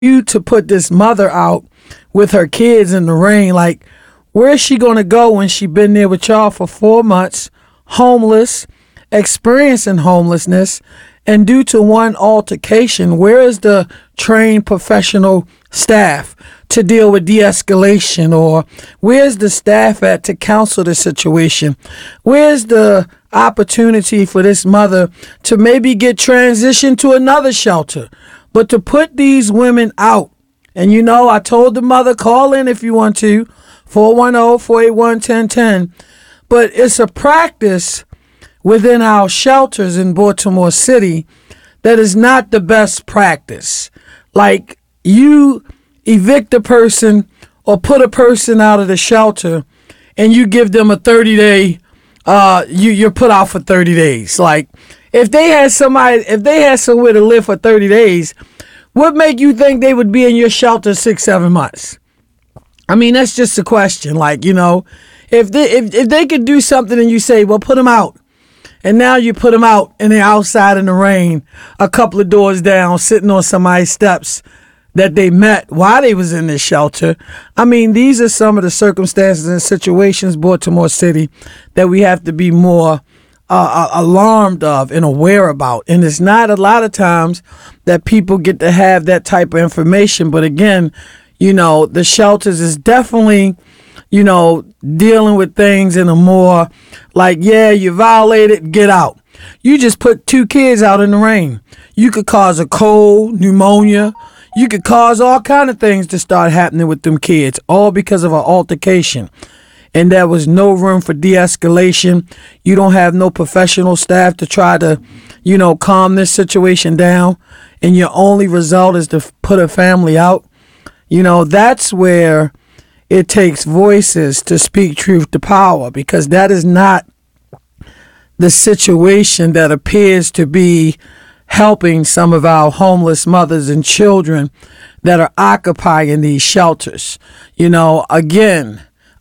you to put this mother out with her kids in the rain, like, where is she going to go when she been there with y'all for 4 months, homeless, experiencing homelessness, and due to one altercation, where is the trained professional staff to deal with de-escalation? Or where's the staff at to counsel the situation? Where's the opportunity for this mother to maybe get transitioned to another shelter? But to put these women out, and I told the mother, call in if you want to, 410-481-1010. But it's a practice within our shelters in Baltimore City that is not the best practice. Like, you evict a person or put a person out of the shelter and you give them a 30-day, you're put out for 30 days. Like, if they had somewhere to live for 30 days, what make you think they would be in your shelter 6-7 months? I mean, that's just a question. Like, if they could do something and you say, well, put them out. And now you put them out and they're outside in the rain, a couple of doors down, sitting on somebody's steps that they met while they was in this shelter. I mean, these are some of the circumstances and situations, Baltimore City, that we have to be more alarmed of and aware about. And it's not a lot of times that people get to have that type of information. But again, the shelters is definitely, dealing with things in a more like, yeah, you violated, get out. You just put 2 kids out in the rain. You could cause a cold, pneumonia. You could cause all kind of things to start happening with them kids, all because of an altercation. And there was no room for de-escalation. You don't have no professional staff to try to, calm this situation down. And your only result is to put a family out. That's where it takes voices to speak truth to power, because that is not the situation that appears to be helping some of our homeless mothers and children that are occupying these shelters. Again,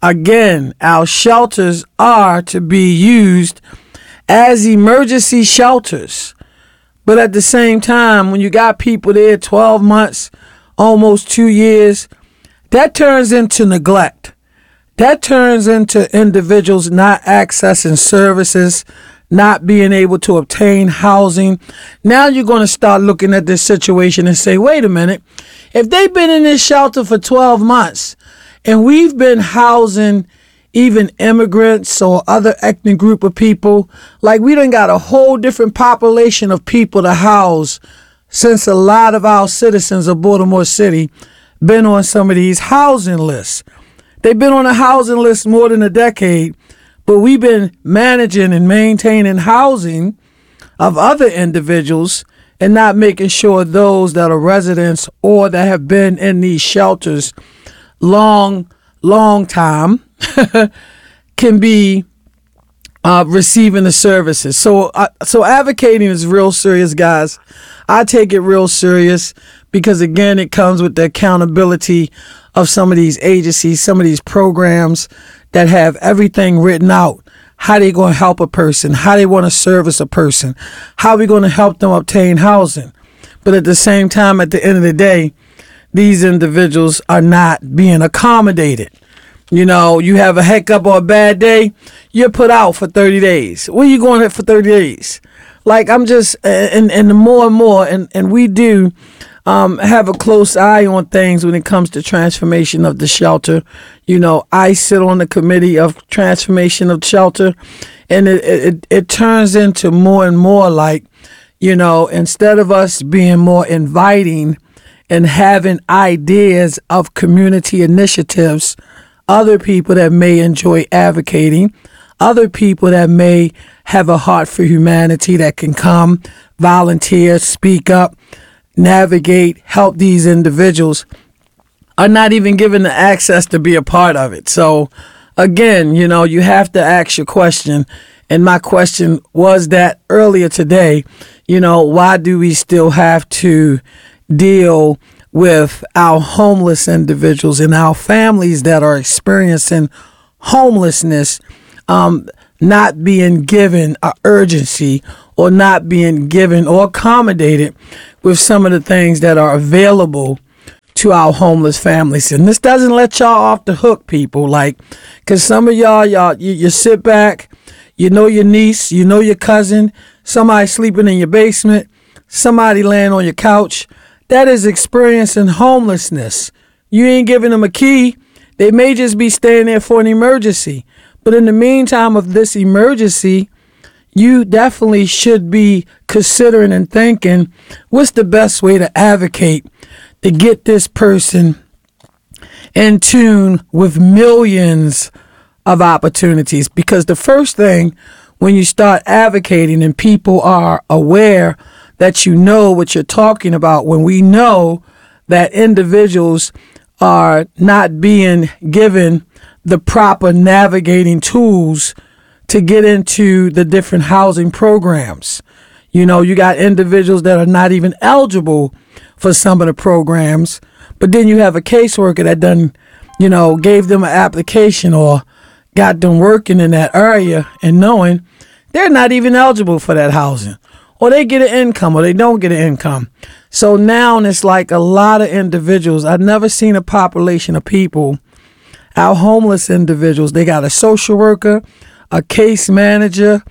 our shelters are to be used as emergency shelters. But at the same time, when you got people there 12 months, almost 2 years, that turns into neglect. That turns into individuals not accessing services, not being able to obtain housing. Now you're going to start looking at this situation and say, wait a minute, if they've been in this shelter for 12 months and we've been housing even immigrants or other ethnic group of people, like, we done got a whole different population of people to house since a lot of our citizens of Baltimore City been on some of these housing lists. They've been on a housing list more than a decade, but we've been managing and maintaining housing of other individuals and not making sure those that are residents or that have been in these shelters long time can be receiving the services. So advocating is real serious, guys. I take it real serious because, again, it comes with the accountability of some of these agencies, some of these programs that have everything written out. How they going to help a person, how they want to service a person, how we going to help them obtain housing. But at the same time, at the end of the day, these individuals are not being accommodated. You have a hiccup or a bad day, you're put out for 30 days. Where you going for 30 days? Like, I'm just, and the more and more, and we do have a close eye on things when it comes to transformation of the shelter. I sit on the committee of transformation of shelter, and it turns into more and more like, instead of us being more inviting and having ideas of community initiatives, other people that may enjoy advocating, other people that may have a heart for humanity that can come, volunteer, speak up, navigate, help these individuals, are not even given the access to be a part of it. So again, you have to ask your question. And my question was that earlier today, why do we still have to deal with our homeless individuals and our families that are experiencing homelessness, not being given an urgency or not being given or accommodated with some of the things that are available to our homeless families. And this doesn't let y'all off the hook, people. Like, because some of you sit back, you know your niece, you know your cousin, somebody sleeping in your basement, somebody laying on your couch. That is experiencing homelessness. You ain't giving them a key. They may just be staying there for an emergency. But in the meantime of this emergency, you definitely should be considering and thinking, what's the best way to advocate to get this person in tune with millions of opportunities? Because the first thing when you start advocating and people are aware that you know what you're talking about, when we know that individuals are not being given the proper navigating tools to get into the different housing programs. You know, you got individuals that are not even eligible for some of the programs, but then you have a caseworker that done, gave them an application or got them working in that area and knowing they're not even eligible for that housing, or they get an income or they don't get an income. So now it's like a lot of individuals. I've never seen a population of people, our homeless individuals. They got a social worker, a case manager,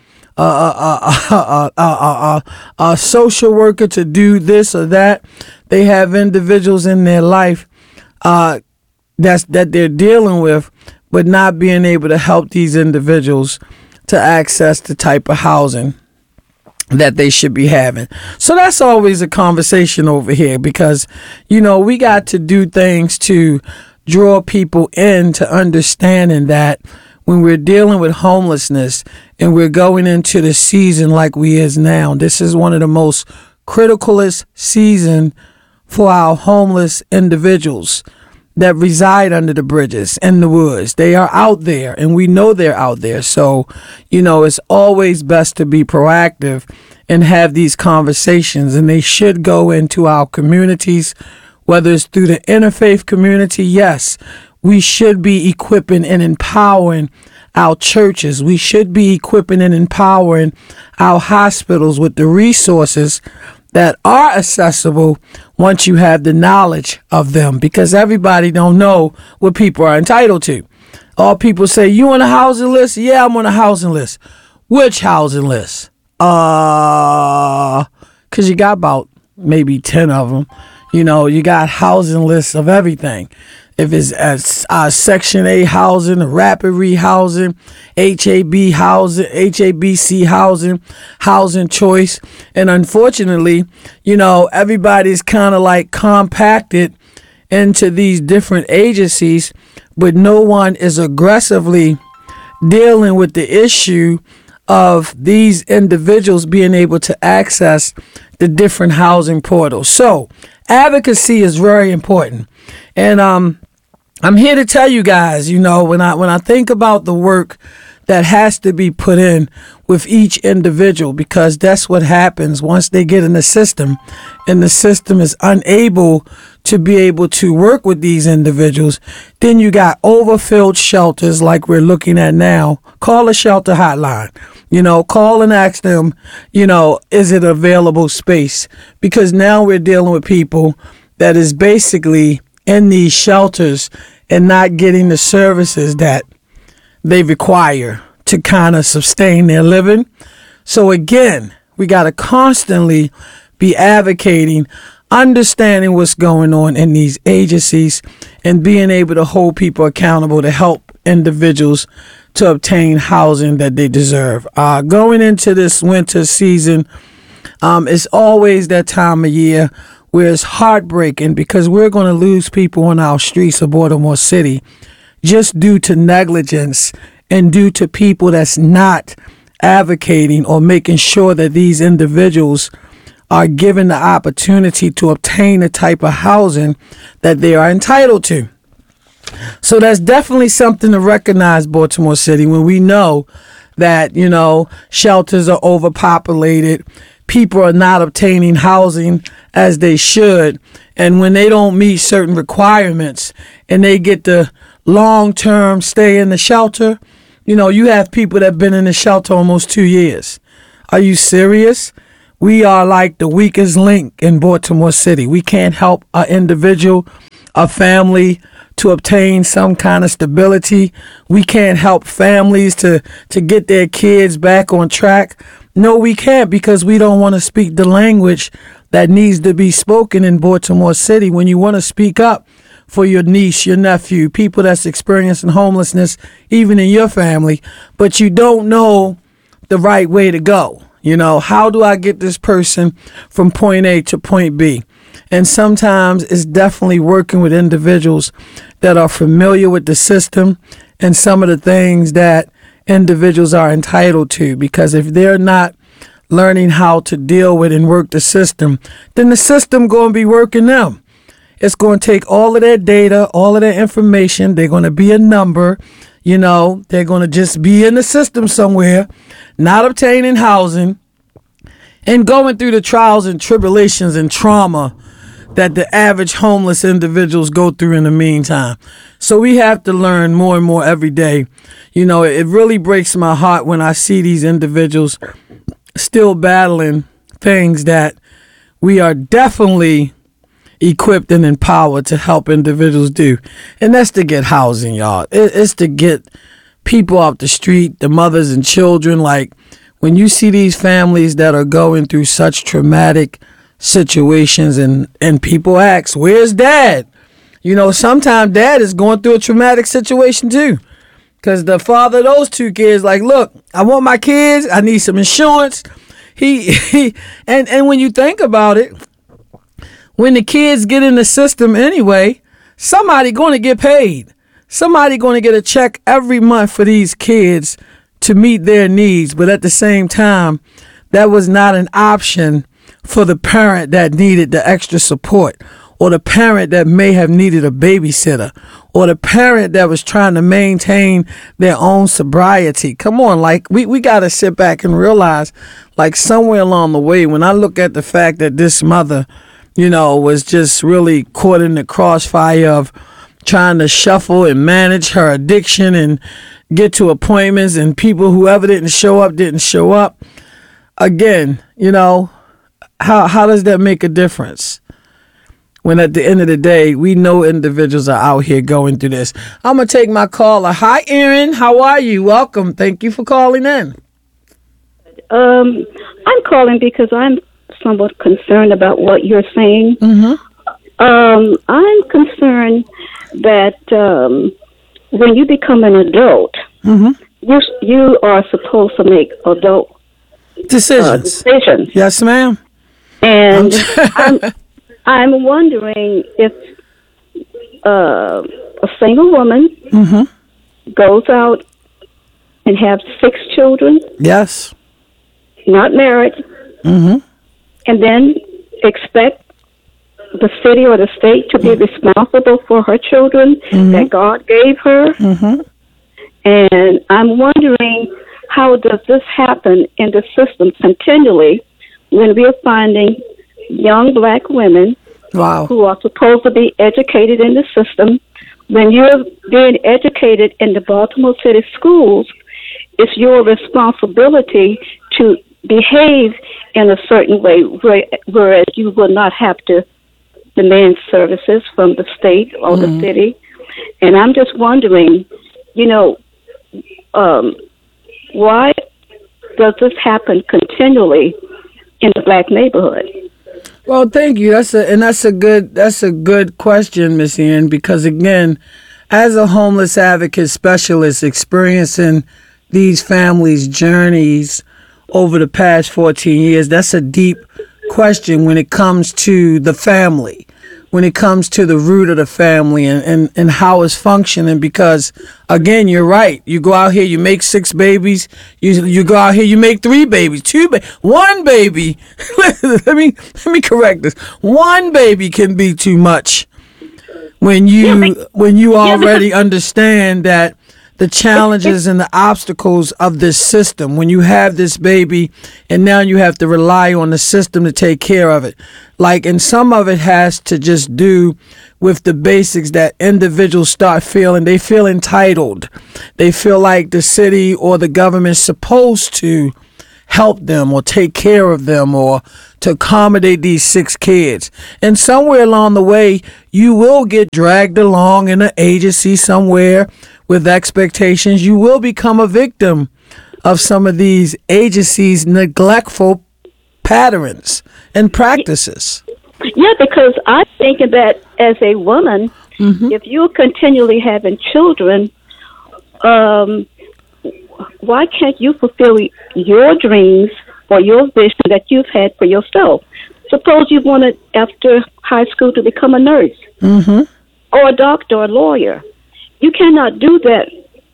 a social worker to do this or that. They have individuals in their life that they're dealing with, but not being able to help these individuals to access the type of housing that they should be having. So that's always a conversation over here, because, we got to do things to draw people into understanding that when we're dealing with homelessness and we're going into the season like we is now, this is one of the most criticalest season for our homeless individuals that reside under the bridges in the woods. They are out there, and we know they're out there. So, it's always best to be proactive and have these conversations, and they should go into our communities, whether it's through the interfaith community. Yes, we should be equipping and empowering our churches. We should be equipping and empowering our hospitals with the resources that are accessible once you have the knowledge of them, because everybody don't know what people are entitled to. All people say, you on a housing list? Yeah, I'm on a housing list. Which housing list? Because you got about maybe 10 of them. You got housing lists of everything. If it's Section 8 housing, rapid rehousing, HAB housing, HABC housing, housing choice. And unfortunately, everybody's kind of like compacted into these different agencies, but no one is aggressively dealing with the issue of these individuals being able to access the different housing portals. So advocacy is very important. And I'm here to tell you guys, when I think about the work that has to be put in with each individual, because that's what happens once they get in the system and the system is unable to be able to work with these individuals. Then you got overfilled shelters like we're looking at now. Call a shelter hotline, call and ask them, is it available space? Because now we're dealing with people that is basically in these shelters and not getting the services that they require to kind of sustain their living. So again, we got to constantly be advocating, understanding what's going on in these agencies, and being able to hold people accountable to help individuals to obtain housing that they deserve. Going into this winter season, it's always that time of year where it's heartbreaking, because we're going to lose people on our streets of Baltimore City just due to negligence and due to people that's not advocating or making sure that these individuals are given the opportunity to obtain the type of housing that they are entitled to. So that's definitely something to recognize, Baltimore City, when we know that, shelters are overpopulated. People are not obtaining housing as they should. And when they don't meet certain requirements and they get the long-term stay in the shelter, you have people that have been in the shelter almost 2 years. Are you serious? We are like the weakest link in Baltimore City. We can't help an individual a family to obtain some kind of stability. We can't help families to get their kids back on track. No, we can't, because we don't want to speak the language that needs to be spoken in Baltimore City. When you want to speak up for your niece, your nephew, people that's experiencing homelessness, even in your family, but you don't know the right way to go. You know, how do I get this person from point A to point B? And sometimes it's definitely working with individuals that are familiar with the system and some of the things that individuals are entitled to, because if they're not learning how to deal with and work the system, then the system going to be working them. It's going to take all of their data, all of their information. They're going to be a number. You know, they're going to just be in the system somewhere, not obtaining housing, and going through the trials and tribulations and trauma that the average homeless individuals go through in the meantime. So we have to learn more and more every day. You know, it really breaks my heart when I see these individuals still battling things that we are definitely equipped and empowered to help individuals do. And that's to get housing, y'all. It's to get people off the street, the mothers and children. Like, when you see these families that are going through such traumatic situations and people ask, where's dad? You know, sometimes dad is going through a traumatic situation too. Because the father of those two kids, like, look, I want my kids. I need some insurance. And when you think about it, when the kids get in the system anyway, somebody going to get paid. Somebody going to get a check every month for these kids to meet their needs. But at the same time, that was not an option for the parent that needed the extra support, or the parent that may have needed a babysitter, or the parent that was trying to maintain their own sobriety. Come on, like, we got to sit back and realize, like, somewhere along the way, when I look at the fact that this mother, you know, was just really caught in the crossfire of trying to shuffle and manage her addiction and get to appointments, and people, whoever didn't show up. Again, you know, how does that make a difference? When at the end of the day, we know individuals are out here going through this. I'm going to take my caller. Hi, Erin. How are you? Welcome. Thank you for calling in. I'm calling because I'm somewhat concerned about what you're saying. Mm-hmm. I'm concerned that when you become an adult, Mm-hmm. you are supposed to make adult Decisions. Yes, ma'am. And I'm wondering if a single woman Mm-hmm. goes out and have 6 children, Yes. not married, Mm-hmm. and then expect the city or the state to be responsible for her children that God gave her. Mm-hmm. And I'm wondering, how does this happen in the system continually when we are finding young black women Wow. who are supposed to be educated in the system? When you're being educated in the Baltimore City schools, it's your responsibility to behave in a certain way, whereas you will not have to demand services from the state or the city. And I'm just wondering, you know, why does this happen continually in the black neighborhood? Well, thank you. That's a good question, Miss Ian, because again, as a homeless advocate specialist experiencing these families' journeys over the past 14 years, that's a deep question when it comes to the family, when it comes to the root of the family and how it's functioning. Because again, you're right. You go out here, you make 6 babies. You go out here, you make 3 babies, 1 baby. let me correct this. 1 baby can be too much when you already understand that the challenges and the obstacles of this system. When you have this baby and now you have to rely on the system to take care of it. Like, and some of it has to just do with the basics that individuals start feeling. They feel entitled. They feel like the city or the government's supposed to help them or take care of them or to accommodate these 6 kids. And somewhere along the way, you will get dragged along in an agency somewhere with expectations. You will become a victim of some of these agencies' neglectful patterns and practices. Yeah, because I'm thinking that as a woman, if you're continually having children, why can't you fulfill your dreams or your vision that you've had for yourself? Suppose you wanted after high school to become a nurse or a doctor or a lawyer. You cannot do that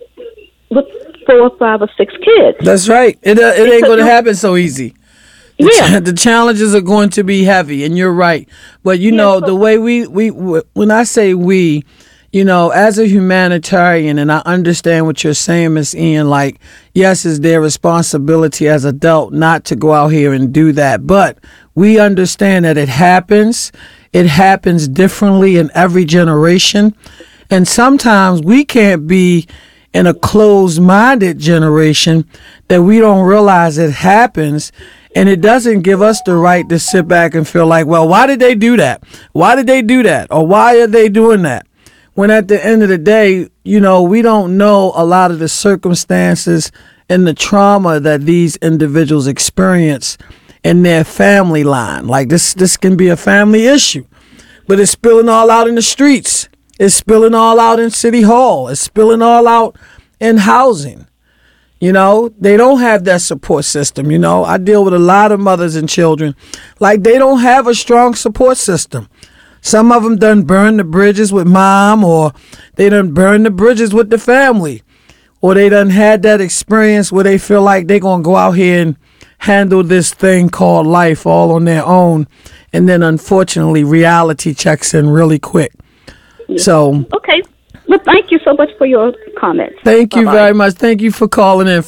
with 4 or 5 or 6 kids. That's right. It ain't going to happen so easy. Yeah. The challenges are going to be heavy, and you're right. But, you know, the way we when I say we, you know, as a humanitarian, and I understand what you're saying, Miss Ian, like, yes, it's their responsibility as adult not to go out here and do that. But we understand that it happens. It happens differently in every generation. And sometimes we can't be in a closed-minded generation that we don't realize it happens. And it doesn't give us the right to sit back and feel like, well, why did they do that? Why did they do that? Or why are they doing that? When at the end of the day, you know, we don't know a lot of the circumstances and the trauma that these individuals experience in their family line. Like this can be a family issue, but it's spilling all out in the streets. It's spilling all out in City Hall. It's spilling all out in housing. You know, they don't have that support system. You know, I deal with a lot of mothers and children. Like, they don't have a strong support system. Some of them done burn the bridges with mom, or they done burn the bridges with the family, or they done had that experience where they feel like they're going to go out here and handle this thing called life all on their own. And then, unfortunately, reality checks in really quick. Yeah. So. Okay. Well, thank you so much for your comments. Thank you very much. Thank you for calling in.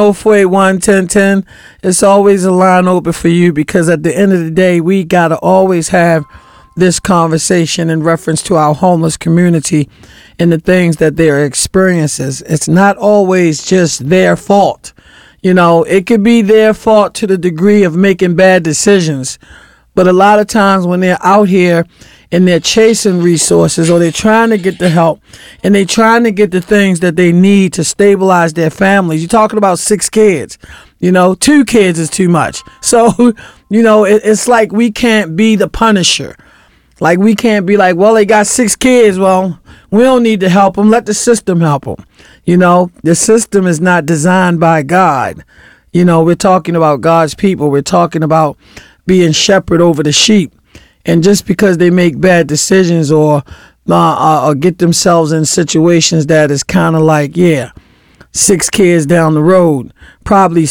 410-481-1010. It's always a line open for you, because at the end of the day, we got to always have this conversation in reference to our homeless community and the things that they're experiencing. It's not always just their fault. You know, it could be their fault to the degree of making bad decisions. But a lot of times when they're out here and they're chasing resources, or they're trying to get the help and they're trying to get the things that they need to stabilize their families. You're talking about 6 kids, you know, 2 kids is too much. So, you know, it's like we can't be the punisher. Like, we can't be like, well, they got 6 kids. Well, we don't need to help them. Let the system help them. You know, the system is not designed by God. You know, we're talking about God's people. We're talking about being shepherd over the sheep. And just because they make bad decisions or get themselves in situations that is kind of like, 6 kids down the road, probably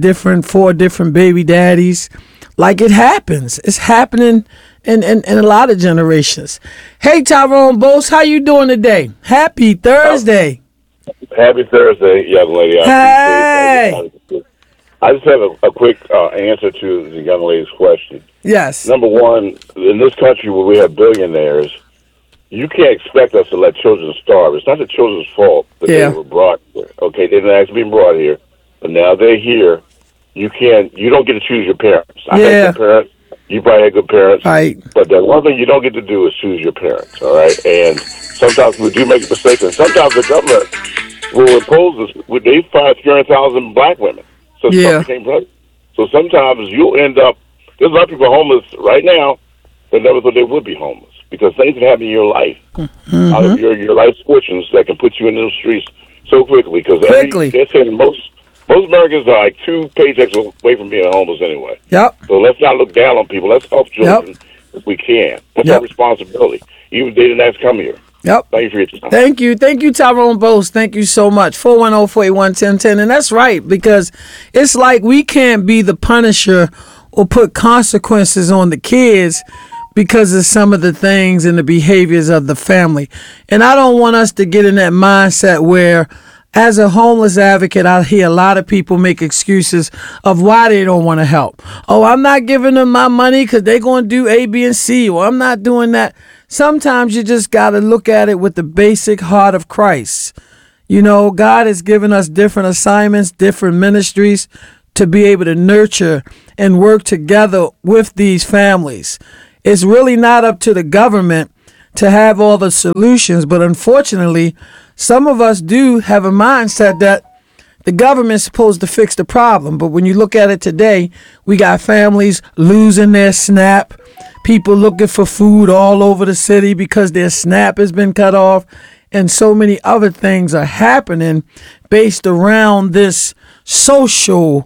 4 different baby daddies. Like, it happens. It's happening in a lot of generations. Hey, Tyrone Bose, how you doing today? Happy Thursday. Happy Thursday, young lady. Hey. I just have a quick answer to the young lady's question. Yes. Number one, in this country where we have billionaires, you can't expect us to let children starve. It's not the children's fault that they were brought here. Okay, they didn't actually be brought here, but now they're here. You don't get to choose your parents. I had good parents. You probably had good parents. Right. But the one thing you don't get to do is choose your parents, all right? And sometimes we do make mistakes, and sometimes the government will impose this. They fired 300,000 black women. So became president. So sometimes you'll end up, there's a lot of people homeless right now that never thought they would be homeless, because things can happen in your life, out of your life fortunes that can put you in those streets so quickly. Because they're saying most Americans are like 2 paychecks away from being homeless anyway. Yep. So let's not look down on people. Let's help children if we can. What's our responsibility? Even if they didn't ask to come here. Yep. Thank you for your time. Thank you, Tyrone Bose. Thank you so much. 410-481-1010. And that's right, because it's like we can't be the punisher or put consequences on the kids because of some of the things and the behaviors of the family. And I don't want us to get in that mindset where, as a homeless advocate, I hear a lot of people make excuses of why they don't want to help. Oh, I'm not giving them my money because they're going to do A, B, and C, or I'm not doing that. Sometimes you just got to look at it with the basic heart of Christ. You know, God has given us different assignments, different ministries to be able to nurture and work together with these families. It's really not up to the government to have all the solutions, but unfortunately, some of us do have a mindset that the government's supposed to fix the problem. But when you look at it today, we got families losing their SNAP, people looking for food all over the city because their SNAP has been cut off, and so many other things are happening based around this social,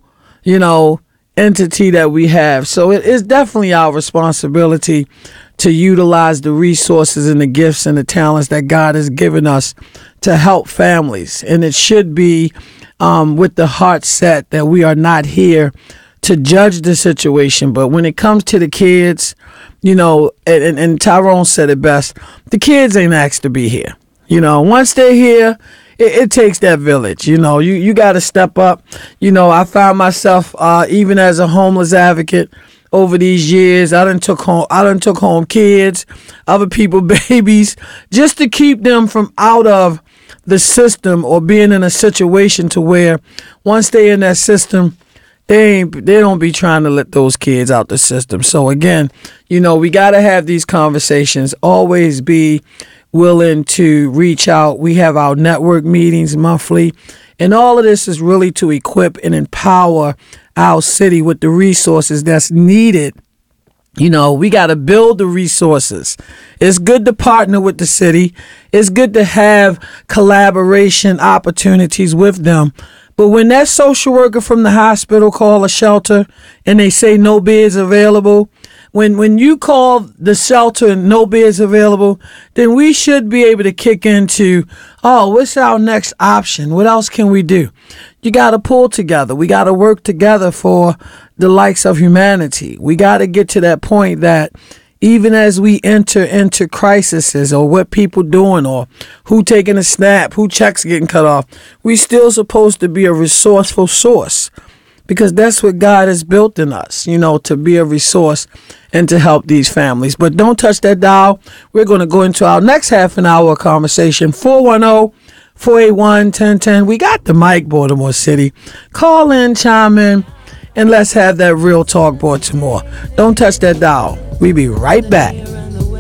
entity that we have. So it is definitely our responsibility to utilize the resources and the gifts and the talents that God has given us to help families. And it should be with the heart set that we are not here to judge the situation. But when it comes to the kids, and Tyrone said it best, the kids ain't asked to be here. Once they're here, it takes that village. You got to step up. I found myself, even as a homeless advocate over these years, I done took home kids, other people, babies, just to keep them from out of the system or being in a situation to where once they in that system, they don't be trying to let those kids out the system. So again, we got to have these conversations, always be willing to reach out. We have our network meetings monthly, and all of this is really to equip and empower our city with the resources that's needed. We got to build the resources. It's good to partner with the city. It's good to have collaboration opportunities with them. But when that social worker from the hospital call a shelter and they say no beds available, when you call the shelter and no beds available, then we should be able to kick into, what's our next option? What else can we do? You got to pull together. We got to work together for the likes of humanity. We got to get to that point that even as we enter into crises or what people doing or who taking a snap, who checks getting cut off, we still supposed to be a resourceful source, because that's what God has built in us, to be a resource and to help these families. But don't touch that dial. We're going to go into our next half an hour conversation. 410-481-1010. We got the mic, Baltimore City. Call in, chime in, and let's have that real talk, Baltimore. Don't touch that dial. We'll be right back.